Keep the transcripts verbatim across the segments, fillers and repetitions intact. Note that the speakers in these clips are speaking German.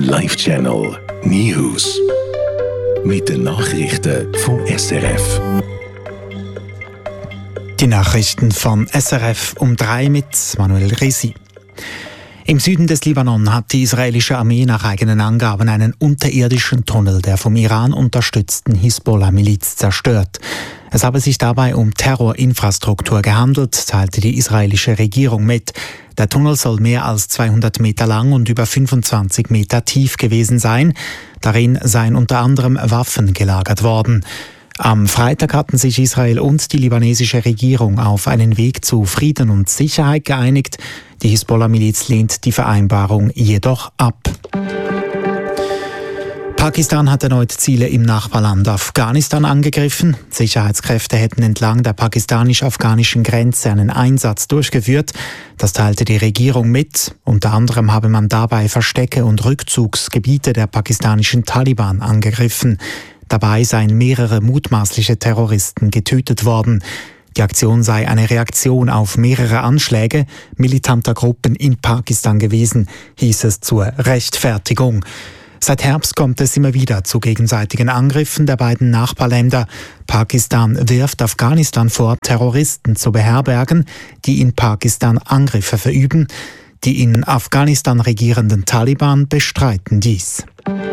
Live-Channel News. Mit den Nachrichten vom S R F. Die Nachrichten von S R F um drei mit Manuel Risi. Im Süden des Libanon hat die israelische Armee nach eigenen Angaben einen unterirdischen Tunnel der vom Iran unterstützten Hisbollah-Miliz zerstört. Es habe sich dabei um Terrorinfrastruktur gehandelt, teilte die israelische Regierung mit. Der Tunnel soll mehr als zweihundert Meter lang und über fünfundzwanzig Meter tief gewesen sein. Darin seien unter anderem Waffen gelagert worden. Am Freitag hatten sich Israel und die libanesische Regierung auf einen Weg zu Frieden und Sicherheit geeinigt. Die Hisbollah-Miliz lehnt die Vereinbarung jedoch ab. Pakistan hat erneut Ziele im Nachbarland Afghanistan angegriffen. Sicherheitskräfte hätten entlang der pakistanisch-afghanischen Grenze einen Einsatz durchgeführt. Das teilte die Regierung mit. Unter anderem habe man dabei Verstecke und Rückzugsgebiete der pakistanischen Taliban angegriffen. Dabei seien mehrere mutmaßliche Terroristen getötet worden. Die Aktion sei eine Reaktion auf mehrere Anschläge militanter Gruppen in Pakistan gewesen, hieß es zur Rechtfertigung. Seit Herbst kommt es immer wieder zu gegenseitigen Angriffen der beiden Nachbarländer. Pakistan wirft Afghanistan vor, Terroristen zu beherbergen, die in Pakistan Angriffe verüben. Die in Afghanistan regierenden Taliban bestreiten dies.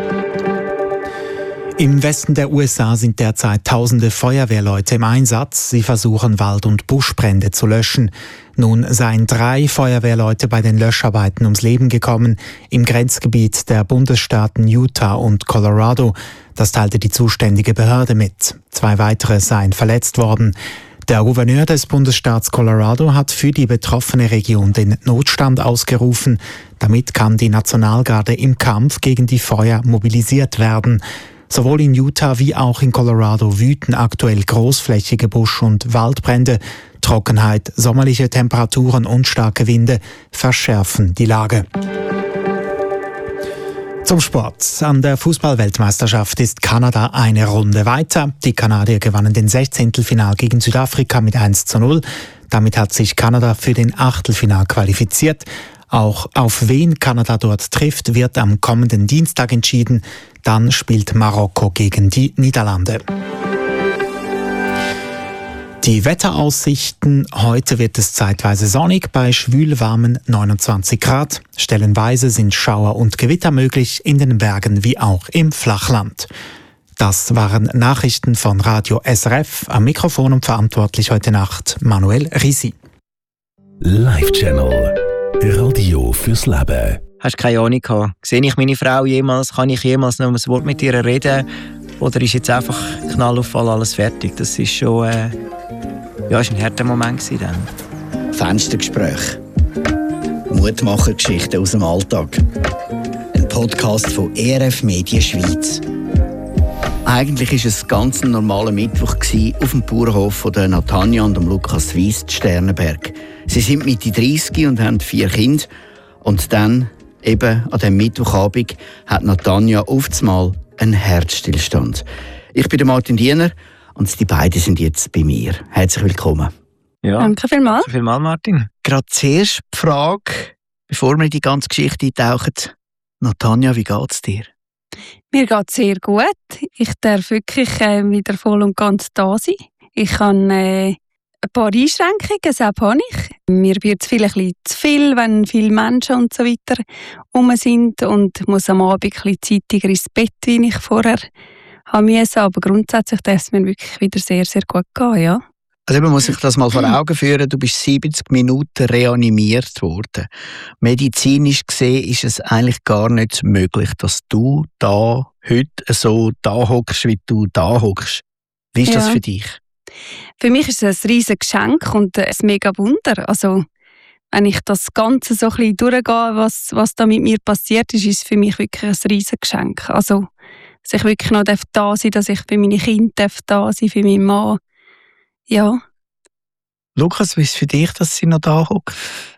Im Westen der U S A sind derzeit tausende Feuerwehrleute im Einsatz. Sie versuchen, Wald- und Buschbrände zu löschen. Nun seien drei Feuerwehrleute bei den Löscharbeiten ums Leben gekommen, im Grenzgebiet der Bundesstaaten Utah und Colorado. Das teilte die zuständige Behörde mit. Zwei weitere seien verletzt worden. Der Gouverneur des Bundesstaats Colorado hat für die betroffene Region den Notstand ausgerufen. Damit kann die Nationalgarde im Kampf gegen die Feuer mobilisiert werden. Sowohl in Utah wie auch in Colorado wüten aktuell großflächige Busch- und Waldbrände. Trockenheit, sommerliche Temperaturen und starke Winde verschärfen die Lage. Zum Sport. An der Fußball-Weltmeisterschaft ist Kanada eine Runde weiter. Die Kanadier gewannen den Sechzehntelfinal gegen Südafrika mit eins zu null. Damit hat sich Kanada für den Achtelfinal qualifiziert. Auch auf wen Kanada dort trifft, wird am kommenden Dienstag entschieden. Dann spielt Marokko gegen die Niederlande. Die Wetteraussichten: Heute wird es zeitweise sonnig bei schwülwarmen neunundzwanzig Grad. Stellenweise sind Schauer und Gewitter möglich in den Bergen wie auch im Flachland. Das waren Nachrichten von Radio S R F. Am Mikrofon und verantwortlich heute Nacht Manuel Risi. Live-Channel Radio fürs Leben. Hast du keine Ahnung gehabt? Sehe ich meine Frau jemals? Kann ich jemals noch ein Wort mit ihr reden? Oder ist jetzt einfach Knall auf Fall alles fertig? Das ist schon äh, ja, ist ein harter Moment gewesen dann. Fenstergespräch. Mutmachergeschichten aus dem Alltag. Ein Podcast von E R F Medien Schweiz. Eigentlich war es ein ganz normaler Mittwoch auf dem Bauernhof von der Natanja und dem Lukas Weiss in Sternenberg. Sie sind Mitte dreißig und haben vier Kinder. Und dann, eben an diesem Mittwochabend, hat Natanja auf einmal einen Herzstillstand. Ich bin der Martin Diener und die beiden sind jetzt bei mir. Herzlich willkommen. Ja. Danke vielmals. Danke vielmals, Martin. Gerade zuerst die Frage, bevor wir in die ganze Geschichte eintauchen. Natanja, wie geht es dir? Mir geht es sehr gut. Ich darf wirklich äh, wieder voll und ganz da sein. Ich habe äh, ein paar Einschränkungen, das habe ich. Mir wird es vielleicht ein bisschen zu viel, wenn viele Menschen und so weiter rum sind. Und ich muss am Abend ein bisschen zeitiger ins Bett, wie ich vorher haben müssen. Aber grundsätzlich darf es mir wirklich wieder sehr, sehr gut gehen, ja. Also man muss sich das mal vor Augen führen. Du bist siebzig Minuten reanimiert worden. Medizinisch gesehen ist es eigentlich gar nicht möglich, dass du da heute so da hockst, wie du da hockst. Wie ist ja. das für dich? Für mich ist es ein riesiges Geschenk und ein mega Wunder. Also wenn ich das Ganze so ein bisschen durchgehe, was, was da mit mir passiert ist, ist es für mich wirklich ein riesiges Geschenk. Also dass ich wirklich noch da sein darf, dass ich für meine Kinder da sein darf, für meinen Mann. Ja. Lukas, wie ist es für dich, dass sie noch da hockt?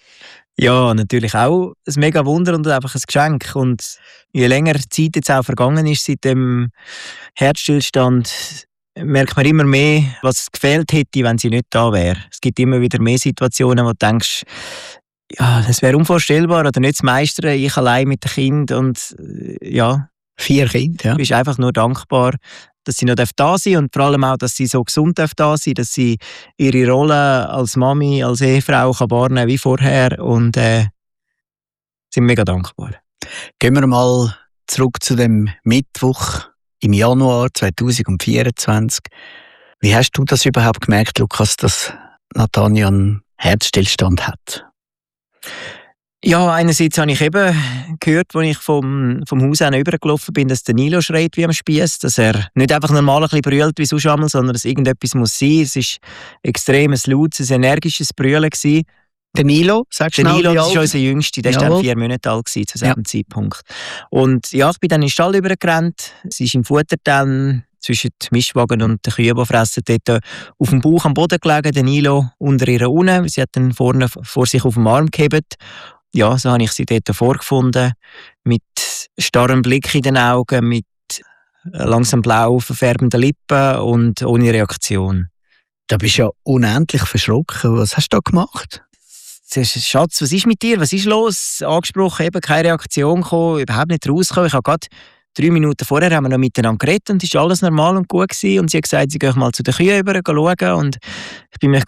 Ja, natürlich auch ein mega Wunder und einfach ein Geschenk. Und je länger die Zeit jetzt auch vergangen ist seit dem Herzstillstand, merkt man immer mehr, was gefehlt hätte, wenn sie nicht da wäre. Es gibt immer wieder mehr Situationen, wo du denkst, Ja, das wäre unvorstellbar oder nicht zu meistern, ich allein mit dem Kind und äh, ja. Vier Kinder, ja. Du bist einfach nur dankbar, dass sie noch da sind und vor allem auch, dass sie so gesund da sind, dass sie ihre Rolle als Mami, als Ehefrau kann wahrnehmen wie vorher und äh, sind mega dankbar. Gehen wir mal zurück zu dem Mittwoch im Januar zwanzig vierundzwanzig. Wie hast du das überhaupt gemerkt, Lukas, dass Natanja einen Herzstillstand hat? Ja, einerseits habe ich eben gehört, als ich vom, vom Haus an rübergelaufen bin, dass der Nilo schreit wie am Spiess, dass er nicht einfach normal ein bisschen brüllt wie sonst einmal, sondern dass irgendetwas muss sein. Es war extrem ein lautes, ein energisches Brüllen gewesen. Der Nilo, sagst du? Der Nilo, das ist unser Jüngster, der war dann vier Monate alt gewesen, zu diesem ja. Zeitpunkt. Und ja, ich bin dann in den Stall übergerannt. Sie ist im Futter dann zwischen dem Mischwagen und den Kühen, die fressen, dort auf dem Bauch am Boden gelegen, der Nilo unter ihrer Unne. Sie hat dann vorne vor sich auf dem Arm gehebt. Ja, so habe ich sie dort vorgefunden, mit starrem Blick in den Augen, mit langsam blau verfärbenden Lippen und ohne Reaktion. Da bist du ja unendlich verschrocken. Was hast du da gemacht? Schatz, was ist mit dir? Was ist los? Angesprochen, eben keine Reaktion gekommen, überhaupt nicht rausgekommen. Ich habe gerade drei Minuten vorher haben wir noch miteinander geredet und es war alles normal und gut gewesen. Und sie hat gesagt, sie gehe mal zu den Kühen rüber schauen. Und ich bin mich